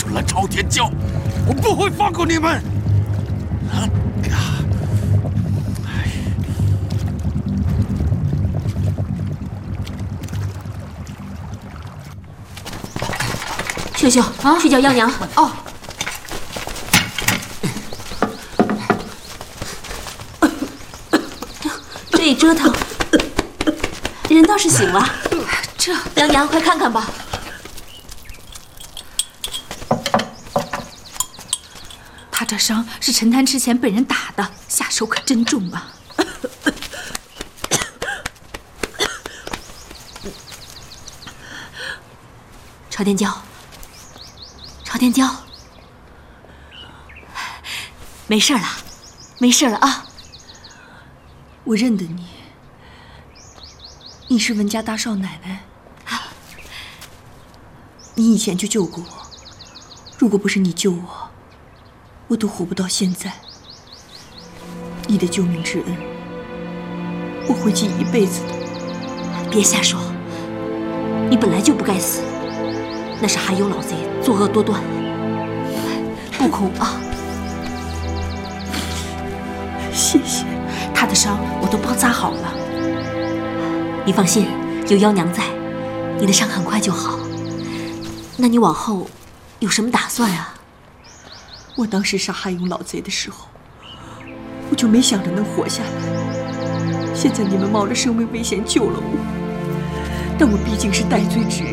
了朝天椒，我不会放过你们！ 秀秀啊，去叫幺娘。 哦。 这一折腾，人倒是醒了。 这幺娘，快看看吧。 他这伤是陈贪之前被人打的，下手可真重啊！ 朝天椒，朝天椒，没事了，没事了啊！ 我认得你，你是文家大少奶奶。你以前就救过我，如果不是你救我，我都活不到现在。你的救命之恩，我会记一辈子的。 别瞎说，你本来就不该死，那是韩勇老贼作恶多端，不哭啊！ 谢谢。 他的伤我都包扎好了， 你放心，有幺娘在，你的伤很快就好。那你往后有什么打算啊？ 我当时杀韩勇老贼的时候，我就没想着能活下来。现在你们冒着生命危险救了我，但我毕竟是戴罪之人。